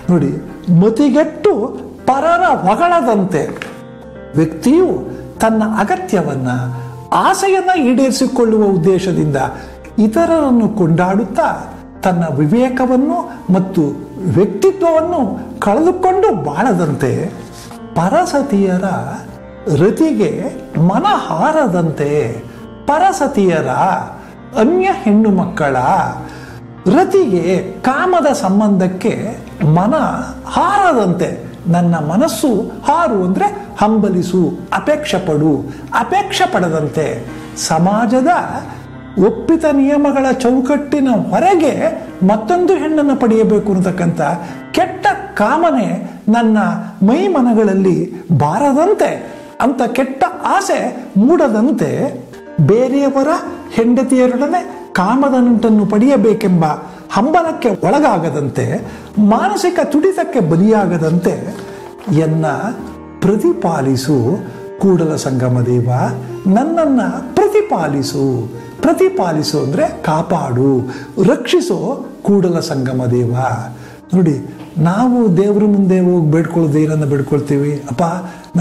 ನೋಡಿ, ಮತಿಗೆಟ್ಟು ಪರರ ಹೊಗಳದಂತೆ ವ್ಯಕ್ತಿಯು ತನ್ನ ಅಗತ್ಯವನ್ನ, ಆಸೆಯನ್ನ ಈಡೇರಿಸಿಕೊಳ್ಳುವ ಉದ್ದೇಶದಿಂದ ಇತರರನ್ನು ಕೊಂಡಾಡುತ್ತಾ ತನ್ನ ವಿವೇಕವನ್ನು ಮತ್ತು ವ್ಯಕ್ತಿತ್ವವನ್ನು ಕಳೆದುಕೊಂಡು ಬಾಳದಂತೆ, ಪರಸತಿಯರ ರತಿಗೆ ಮನ ಹಾರದಂತೆ, ಪರಸತಿಯರ ಅನ್ಯ ಹೆಣ್ಣು ಮಕ್ಕಳ ರತಿಗೆ, ಕಾಮದ ಸಂಬಂಧಕ್ಕೆ ಮನ ಹಾರದಂತೆ, ನನ್ನ ಮನಸ್ಸು ಹಾರು ಅಂದರೆ ಹಂಬಲಿಸು, ಅಪೇಕ್ಷೆ ಪಡು, ಅಪೇಕ್ಷೆ ಪಡದಂತೆ, ಸಮಾಜದ ಒಪ್ಪಿತ ನಿಯಮಗಳ ಚೌಕಟ್ಟಿನ ಹೊರಗೆ ಮತ್ತೊಂದು ಹೆಣ್ಣನ್ನು ಪಡೆಯಬೇಕು ಅನ್ನತಕ್ಕಂಥ ಕೆಟ್ಟ ಕಾಮನೆ ನನ್ನ ಮೈ ಮನಗಳಲ್ಲಿ ಬಾರದಂತೆ, ಅಂತ ಕೆಟ್ಟ ಆಸೆ ಮೂಡದಂತೆ, ಬೇರೆಯವರ ಹೆಂಡತಿಯರೊಡನೆ ಕಾಮದ ನಂಟನ್ನು ಪಡೆಯಬೇಕೆಂಬ ಹಂಬಲಕ್ಕೆ ಒಳಗಾಗದಂತೆ, ಮಾನಸಿಕ ತುಡಿತಕ್ಕೆ ಬಲಿಯಾಗದಂತೆ ಎನ್ನ ಪ್ರತಿಪಾಲಿಸು ಕೂಡಲ ಸಂಗಮ ದೇವ, ನನ್ನನ್ನು ಪ್ರತಿಪಾಲಿಸು. ಪ್ರತಿಪಾಲಿಸು ಅಂದರೆ ಕಾಪಾಡು, ರಕ್ಷಿಸೋ ಕೂಡಲ ಸಂಗಮ ದೇವ. ನೋಡಿ, ನಾವು ದೇವ್ರ ಮುಂದೆ ಹೋಗಿ ಬೇಡ್ಕೊಳ್ಳೋದು ಏನನ್ನ ಬೇಡ್ಕೊಳ್ತೀವಿ? ಅಪ್ಪ